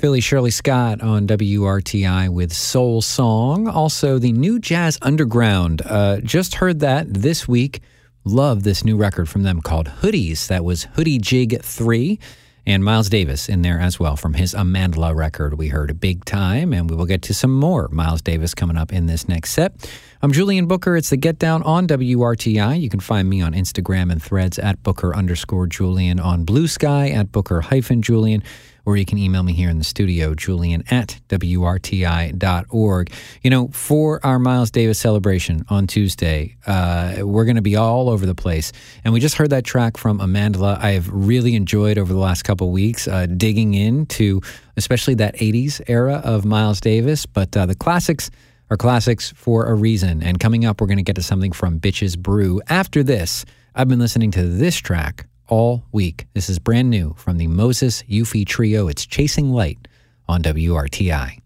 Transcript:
Philly Shirley Scott on WRTI with Soul Song. Also, the new Jazz Underground. Just heard that this week. Love this new record from them called Hoodies. That was Hoodie Jig 3. And Miles Davis in there as well from his Amandla record. We heard a Big Time, and we will get to some more Miles Davis coming up in this next set. I'm Julian Booker. It's the Get Down on WRTI. You can find me on Instagram and Threads at Booker_Julian, on Blue Sky at Booker-Julian, or you can email me here in the studio, julian@wrti.org. You know, for our Miles Davis celebration on Tuesday, we're going to be all over the place. And we just heard that track from Amandla. I have really enjoyed over the last couple of weeks digging into especially that 80s era of Miles Davis. But the classics are classics for a reason. And coming up, we're going to get to something from Bitches Brew. After this, I've been listening to this track all week. This is brand new from the Moses Yuffie Trio. It's Chasing Light on WRTI.